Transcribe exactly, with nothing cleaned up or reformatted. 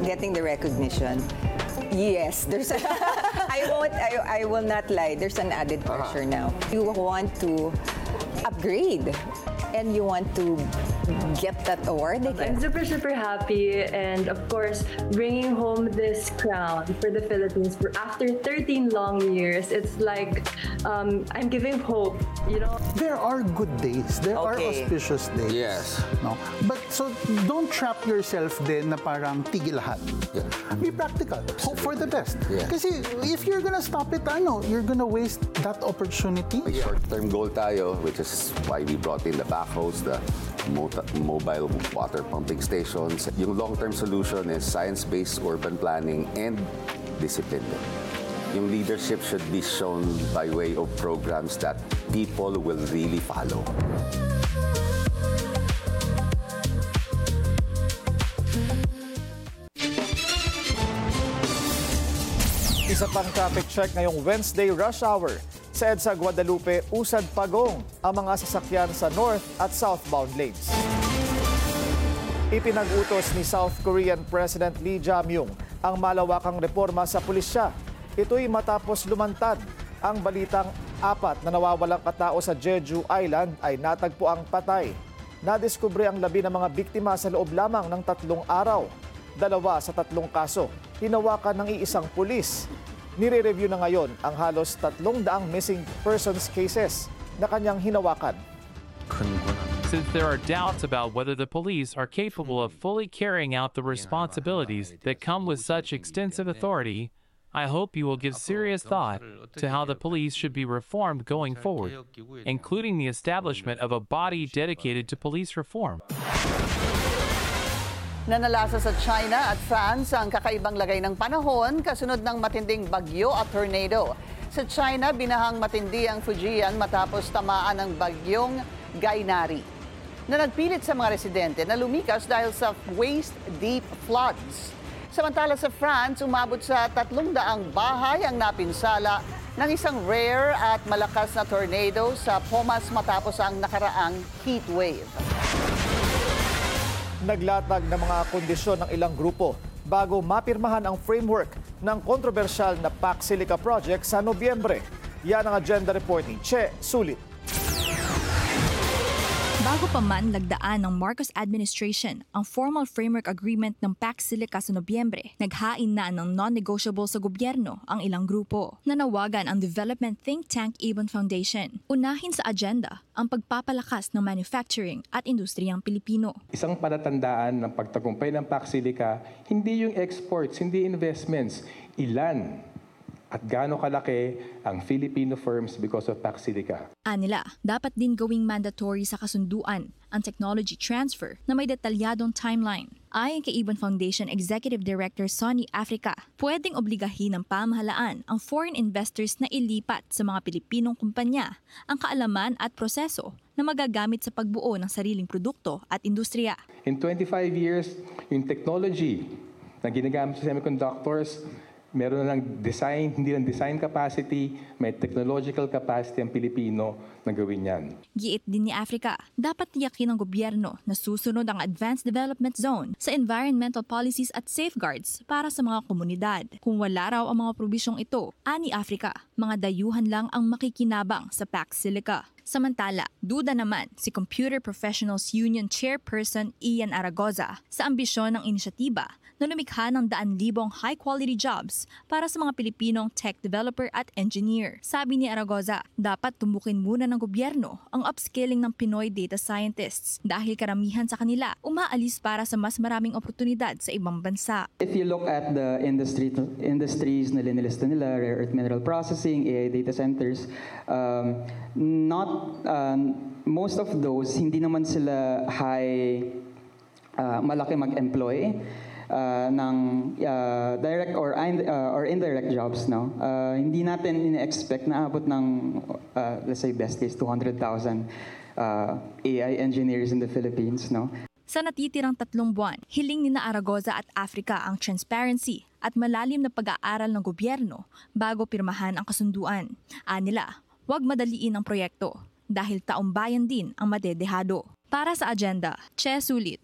getting the recognition, yes, there's a, I won't, I, I will not lie, there's an added pressure now. You want to upgrade and you want to get that award again. I'm super, super happy, and of course, bringing home this crown for the Philippines for after thirteen long years. It's like um, I'm giving hope, you know. There are good days. There are Okay. auspicious days. Yes. No? But so don't trap yourself din na parang tigil lahat. Yeah. Be practical. Hope for the best. Yeah. Kasi if you're gonna stop it, ano, you're gonna waste that opportunity. May short-term goal tayo, which is why we brought in the backhoes, the mo- mobile water pumping stations. Yung long-term solution is science-based urban planning and discipline. Yung leadership should be shown by way of programs that people will really follow. Isa pang traffic check ngayong Wednesday rush hour. Sa EDSA Guadalupe, usad pagong ang mga sasakyan sa north at southbound lanes. Ipinag-utos ni South Korean President Lee Jae-myung ang malawakang reforma sa pulisya. Ito'y matapos lumantad ang balitang apat na nawawalang katao sa Jeju Island ay natagpo ang patay. Nadiskubre ang labi ng mga biktima sa loob lamang ng tatlong araw. Dalawa sa tatlong kaso, hinawakan ng iisang pulis. Nire-review na ngayon ang halos tatlong daang missing persons cases na kanyang hinawakan. Since there are doubts about whether the police are capable of fully carrying out the responsibilities that come with such extensive authority, I hope you will give serious thought to how the police should be reformed going forward, including the establishment of a body dedicated to police reform. Nanalasa sa China at France ang kakaibang lagay ng panahon kasunod ng matinding bagyo at tornado. Sa China, binahang matindi ang Fujian matapos tamaan ng bagyong Gainari, na nagpilit sa mga residente na lumikas dahil sa waist-deep floods. Samantala sa France, umabot sa tatlong daang bahay ang napinsala ng isang rare at malakas na tornado sa Pomas matapos ang nakaraang heat wave. Naglatag ng mga kondisyon ng ilang grupo bago mapirmahan ang framework ng kontrobersyal na Pac Silica Project sa Nobyembre. Yan ang agenda report ni Che Sulit. Bago pa man lagdaan ng Marcos administration ang formal framework agreement ng Pac Silica sa Nobyembre, naghain na ng non-negotiable sa gobyerno ang ilang grupo. Nanawagan ang development think tank Ibon Foundation. Unahin sa agenda ang pagpapalakas ng manufacturing at industriyang Pilipino. Isang palatandaan ng pagtagumpay ng Pac Silica, hindi yung exports, hindi investments, ilan at gaano kalaki ang Filipino firms because of Pac Silica. Anila, dapat din gawing mandatory sa kasunduan ang technology transfer na may detalyadong timeline. Ayon kay Ibon Foundation Executive Director Sonny Africa, pwedeng obligahin ng pamahalaan ang foreign investors na ilipat sa mga Pilipinong kumpanya ang kaalaman at proseso na magagamit sa pagbuo ng sariling produkto at industriya. In twenty-five years, yung technology na ginagamit sa semiconductors, meron na ng design, hindi lang design capacity, may technological capacity ang Pilipino na gawin yan. Giit din ni Africa, dapat tiyakin ng gobyerno na susunod ang Advanced Development Zone sa environmental policies at safeguards para sa mga komunidad. Kung wala raw ang mga probisyong ito, ani Africa, mga dayuhan lang ang makikinabang sa Pac Silica. Samantala, duda naman si Computer Professionals Union Chairperson Ian Aragoza sa ambisyon ng inisyatiba na lumikha ng daan libong high-quality jobs para sa mga Pilipinong tech developer at engineer. Sabi ni Aragoza, dapat tumbukin muna ng gobyerno ang upskilling ng Pinoy data scientists dahil karamihan sa kanila umaalis para sa mas maraming oportunidad sa ibang bansa. If you look at the industry industries na linilista nila, rare earth mineral processing, A I data centers, um, not uh, most of those, hindi naman sila high, uh, malaki mag-employ uh, ng uh, direct or, uh, or indirect jobs. No? Uh, hindi natin in-expect na abot ng, uh, let's say, best case, two hundred thousand uh, A I engineers in the Philippines. No? Sa natitirang tatlong buwan, hiling ni na Aragoza at Africa ang transparency at malalim na pag-aaral ng gobyerno bago pirmahan ang kasunduan. Anila, huwag madaliin ang proyekto dahil taumbayan din ang madedehado. Para sa agenda, Che Sulit,